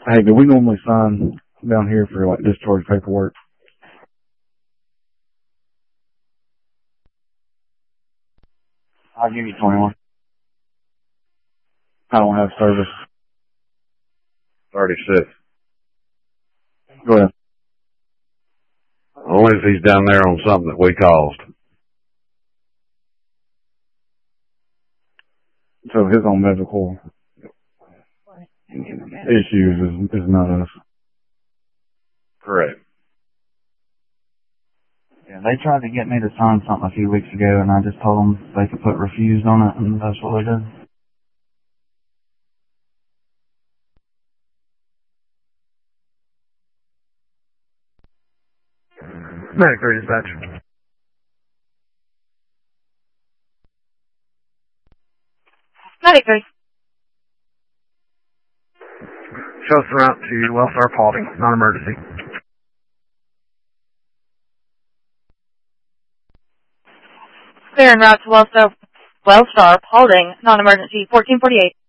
Hey, do we normally sign down here for like discharge paperwork? I'll give you 21. I don't have service. 36. Go ahead. Only if he's down there on something that we caused. So his own medical issues is not us. Correct. Yeah, they tried to get me to sign something a few weeks ago, and I just told them they could put refused on it, and that's what they did. Medic 3 dispatch. Medic 3. Show us the route to Wellstar Paulding, non-emergency. Clear en route to Wellstar Paulding, non-emergency, 1448.